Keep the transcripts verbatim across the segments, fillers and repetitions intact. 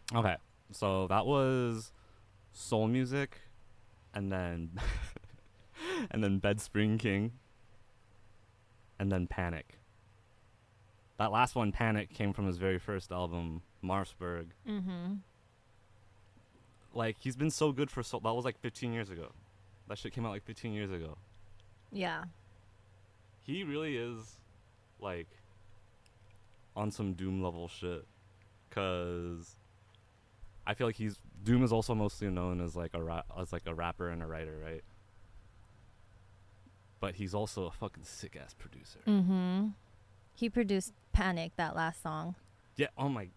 Okay, so that was Soul Music, and then and then Bed Spring King, and then Panic. That last one, Panic, came from his very first album, Marsburg. Mm-hmm. Like, he's been so good for so. That was like fifteen years ago. That shit came out like fifteen years ago. Yeah. He really is, like, on some Doom level shit. Cause I feel like he's Doom is also mostly known as like a ra- as like a rapper and a writer, right? But he's also a fucking sick ass producer. Mm-hmm. He produced Panic, that last song. Yeah. Oh my.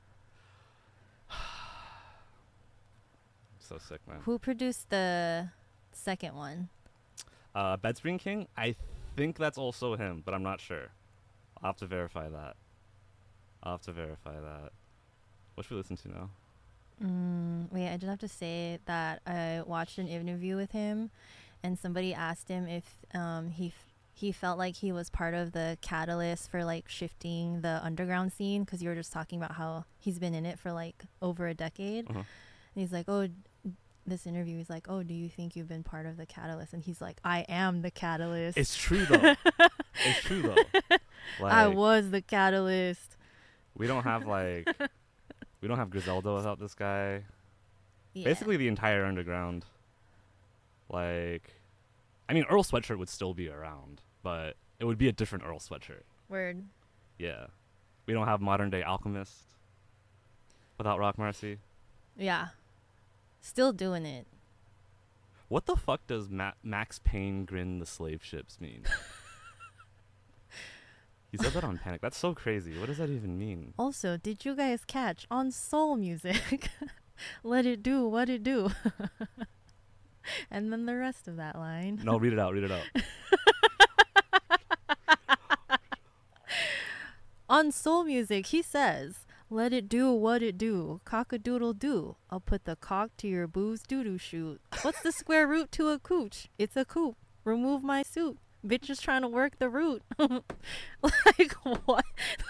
So sick, man. Who produced the second one? Uh, Bed Spring King. I think that's also him, but I'm not sure. I'll have to verify that. I'll have to verify that. What should we listen to now? Mm, wait, I just have to say that I watched an interview with him, and somebody asked him if um, he f- he felt like he was part of the catalyst for like shifting the underground scene, because you were just talking about how he's been in it for like over a decade. Uh-huh. And he's like, oh, this interview, he's like, oh, do you think you've been part of the catalyst? And he's like, I am the catalyst. It's true though. It's true though. Like, I was the catalyst. we don't have like we don't have Griselda without this guy. Yeah. Basically the entire underground. Like, I mean, Earl Sweatshirt would still be around, but it would be a different Earl Sweatshirt. Word. Yeah. We don't have modern day Alchemist without Rock Marcy. Yeah. Still doing it. What the fuck does Ma- Max Payne grin the slave ships mean? He said that on Panic. That's so crazy. What does that even mean? Also, did you guys catch on Soul Music? Let it do what it do. And then the rest of that line. No, read it out. Read it out. On Soul Music, he says, let it do what it do. Cock-a-doodle do. I'll put the cock to your booze doo-doo shoot. What's the square root to a cooch? It's a coop. Remove my suit. Bitch is trying to work the root. Like, what?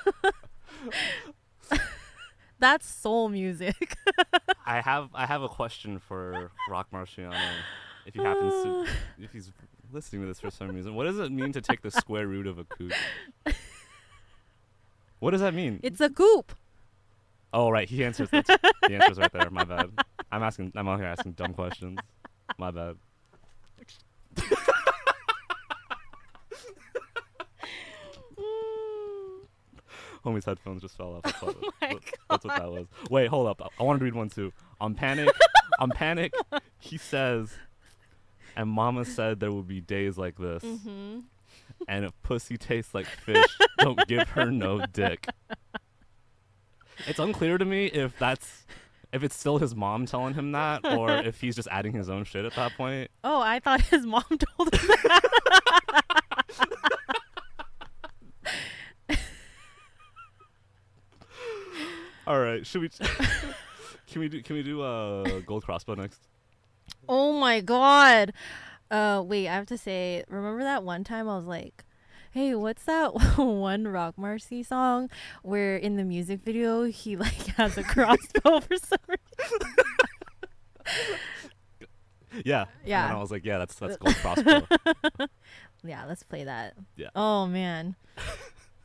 That's soul music. I have I have a question for Rock Marciano. If he happens to, if he's listening to this for some reason, what does it mean to take the square root of a coot? What does that mean? It's a coop. Oh right, he answers. That's, the answer's right there. My bad. I'm asking. I'm out here asking dumb questions. My bad. Homie's headphones just fell off. That's, what, Oh my that- that's what that was. Wait, hold up. I wanted to read one too. On Panic, on Panic, he says, and Mama said there would be days like this. Mm-hmm. And if pussy tastes like fish, don't give her no dick. It's unclear to me if that's if it's still his mom telling him that, or if he's just adding his own shit at that point. Oh, I thought his mom told him that. All right, should we? Can we do? Can we do uh Gold Crossbow next? Oh my god. Uh, wait, I have to say, remember that one time I was like, hey, what's that one Rock Marcy song where in the music video he like has a crossbow for some reason? Yeah. Yeah. And I was like, yeah, that's that's Gold Crossbow. Yeah, let's play that. Yeah. Oh man.